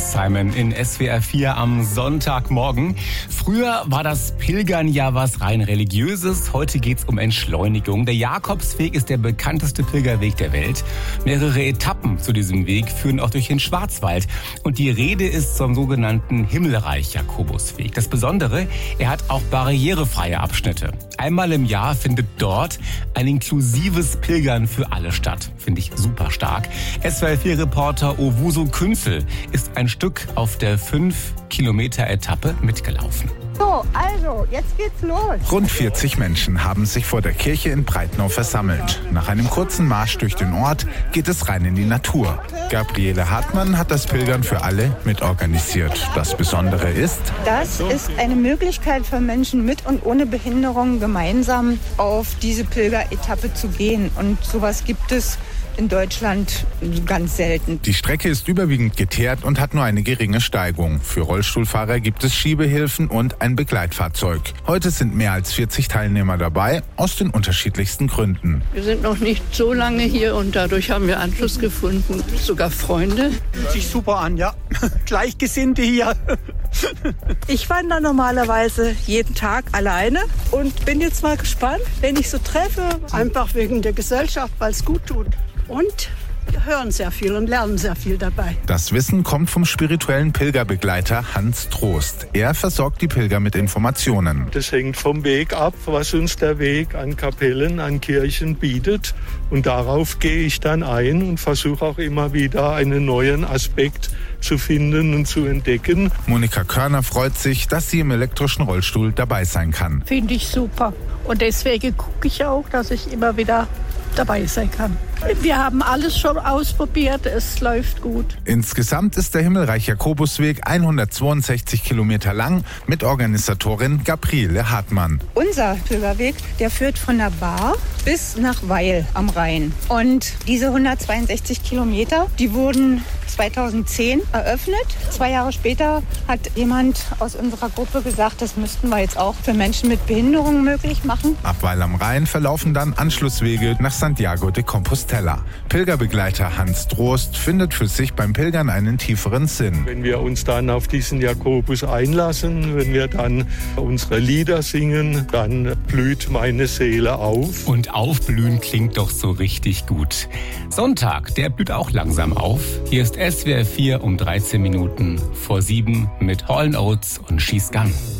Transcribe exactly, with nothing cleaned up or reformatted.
Simon in S W R vier am Sonntagmorgen. Früher war das Pilgern ja was rein Religiöses. Heute geht's um Entschleunigung. Der Jakobsweg ist der bekannteste Pilgerweg der Welt. Mehrere Etappen zu diesem Weg führen auch durch den Schwarzwald. Und die Rede ist vom sogenannten Himmelreich-Jakobusweg. Das Besondere, er hat auch barrierefreie Abschnitte. Einmal im Jahr findet dort ein inklusives Pilgern für alle statt. Finde ich super stark. S W R vier-Reporter Owusu Künzel ist ein Stück auf der fünf Kilometer Etappe mitgelaufen. So, also, jetzt geht's los. Rund vierzig Menschen haben sich vor der Kirche in Breitnau versammelt. Nach einem kurzen Marsch durch den Ort geht es rein in die Natur. Gabriele Hartmann hat das Pilgern für alle mitorganisiert. Das Besondere ist, das ist eine Möglichkeit für Menschen mit und ohne Behinderung gemeinsam auf diese Pilgeretappe zu gehen. Und sowas gibt es in Deutschland ganz selten. Die Strecke ist überwiegend geteert und hat nur eine geringe Steigung. Für Rollstuhlfahrer gibt es Schiebehilfen und ein Begleitfahrzeug. Heute sind mehr als vierzig Teilnehmer dabei, aus den unterschiedlichsten Gründen. Wir sind noch nicht so lange hier und dadurch haben wir Anschluss gefunden, sogar Freunde. Fühlt sich super an, ja. Gleichgesinnte hier. Ich wandere normalerweise jeden Tag alleine und bin jetzt mal gespannt, wen ich so treffe. Einfach wegen der Gesellschaft, weil es gut tut. Und wir hören sehr viel und lernen sehr viel dabei. Das Wissen kommt vom spirituellen Pilgerbegleiter Hans Trost. Er versorgt die Pilger mit Informationen. Das hängt vom Weg ab, was uns der Weg an Kapellen, an Kirchen bietet. Und darauf gehe ich dann ein und versuche auch immer wieder einen neuen Aspekt zu finden und zu entdecken. Monika Körner freut sich, dass sie im elektrischen Rollstuhl dabei sein kann. Finde ich super. Und deswegen gucke ich auch, dass ich immer wieder dabei sein kann. Wir haben alles schon ausprobiert, es läuft gut. Insgesamt ist der Himmelreich-Jakobusweg hundertzweiundsechzig Kilometer lang, mit Organisatorin Gabriele Hartmann. Unser Pilgerweg, der führt von der Bar bis nach Weil am Rhein. Und diese hundertzweiundsechzig Kilometer, die wurden zweitausendzehn eröffnet. Zwei Jahre später hat jemand aus unserer Gruppe gesagt, das müssten wir jetzt auch für Menschen mit Behinderungen möglich machen. Ab Weil am Rhein verlaufen dann Anschlusswege nach Santiago de Compostela. Pilgerbegleiter Hans Trost findet für sich beim Pilgern einen tieferen Sinn. Wenn wir uns dann auf diesen Jakobus einlassen, wenn wir dann unsere Lieder singen, dann blüht meine Seele auf. Und aufblühen klingt doch so richtig gut. Sonntag, der blüht auch langsam auf. Hier ist S W R vier um dreizehn Minuten vor sieben mit Hall and Oates und She's Gone.